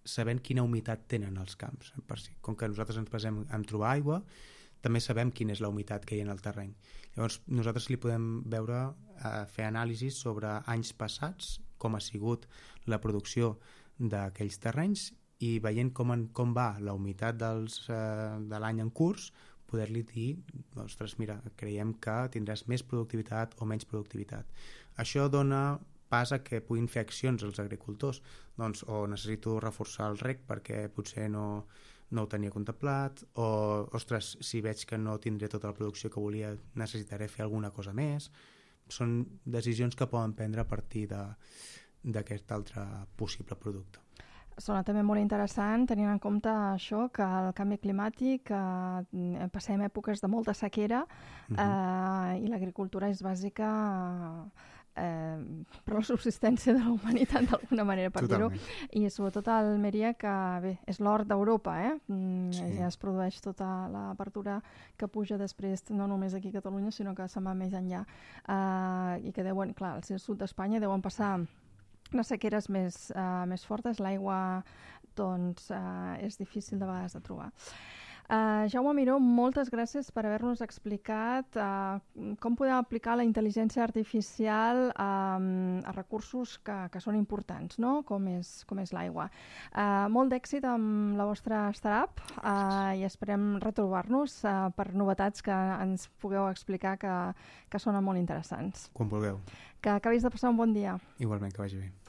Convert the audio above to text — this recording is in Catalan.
sabent quina humitat tenen els camps. Com que nosaltres ens basem en trobar aigua, també sabem quina és la humitat que hi ha en el terreny. Llavors nosaltres li podem fer anàlisis sobre anys passats, com ha sigut la producció d'aquells terrenys, i veient com va la humitat de l'any en curs, poder-li dir, ostres, mira, creiem que tindràs més productivitat o menys productivitat. Això dona pas a que puguin fer accions els agricultors, doncs o necessito reforçar el rec perquè potser no ho tenia contemplat, o ostres, si veig que no tindré tota la producció que volia, necessitaré fer alguna cosa més. Són decisions que poden prendre a partir d'aquest altre possible producte. Sona també molt interessant, tenint en compte això, que el canvi climàtic, passem èpoques de molta sequera, i l'agricultura és bàsica per la subsistència de la humanitat, d'alguna manera, per dir-ho. I sobretot a Almeria, que bé, és l'hort d'Europa, ja es produeix tota la verdura que puja després, no només aquí a Catalunya, sinó que se'n va més enllà. I que deuen, clar, al sud d'Espanya deuen passar les sequeres més fortes, l'aigua doncs, és difícil de vegades de trobar. Jaume Miró, moltes gràcies per haver-nos explicat com podem aplicar la intel·ligència artificial a recursos que són importants, no? Com és l'aigua. Molt d'èxit amb la vostra startup i esperem retrobar-nos per novetats que ens pugueu explicar que sonen molt interessants. Quan vulgueu. Que acabis de passar un bon dia. Igualment, que vagi bé.